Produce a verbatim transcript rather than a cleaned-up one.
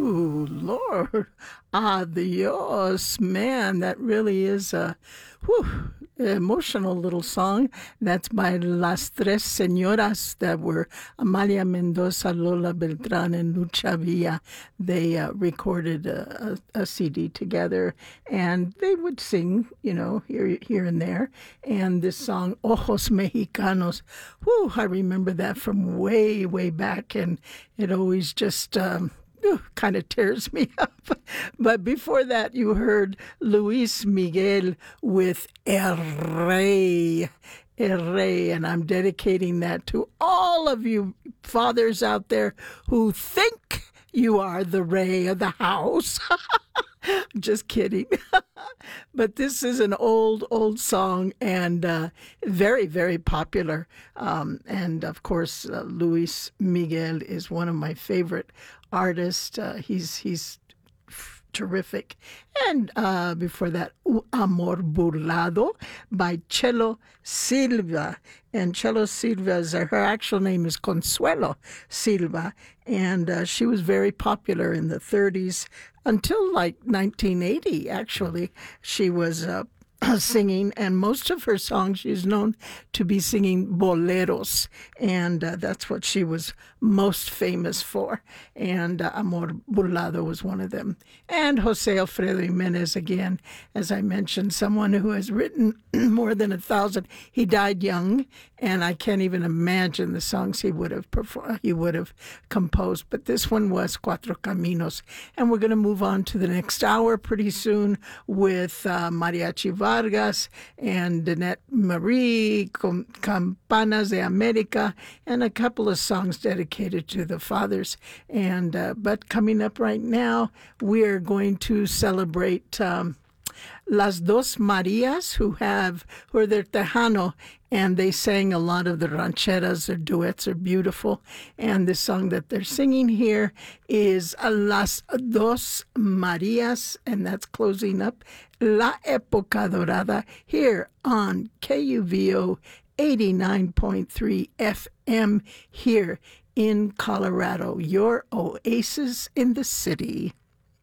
Ooh, Lord. Adios. Man, that really is a whew, emotional little song. That's by Las Tres Señoras that were Amalia Mendoza, Lola Beltran, and Lucha Villa. They uh, recorded a, a, a C D together, and they would sing, you know, here, here and there. And this song, Ojos Mexicanos, whew, I remember that from way, way back, and it always just... Um, kind of tears me up. But before that, you heard Luis Miguel with El Rey. El Rey, and I'm dedicating that to all of you fathers out there who think you are the Rey of the house. Just kidding. But this is an old, old song and uh, very, very popular. Um, and of course, uh, Luis Miguel is one of my favorite artists. Uh, he's he's terrific. And uh, before that, Un Amor Burlado by Chelo Silva. And Chelo Silva, her actual name is Consuelo Silva. And uh, she was very popular in the thirties until like nineteen eighty, actually. She was uh, singing, and most of her songs she's known to be singing boleros, and uh, that's what she was most famous for. And uh, Amor Burlado was one of them. And Jose Alfredo Jimenez, again, as I mentioned, someone who has written more than a thousand. He died young, and I can't even imagine the songs he would have performed, he would have composed. But this one was Cuatro Caminos, and we're going to move on to the next hour pretty soon with uh, Mariachi Vargas and Danette Marie, Com- Campanas de America, and a couple of songs dedicated to the fathers. And uh, but coming up right now, we're going to celebrate um, Las Dos Marias, who have who are their Tejano, and they sang a lot of the rancheras. Their duets are beautiful. And the song that they're singing here is Las Dos Marias, and that's closing up La Época Dorada here on K U V O eighty-nine point three F M here in Colorado, your oasis in the city.